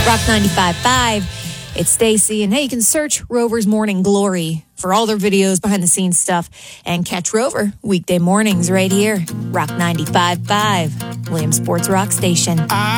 Rock 95.5. It's Stacy, and hey, you can search Rover's Morning Glory for all their videos, behind the scenes stuff, and catch Rover weekday mornings right here. Rock 95.5, Williams Sports Rock Station.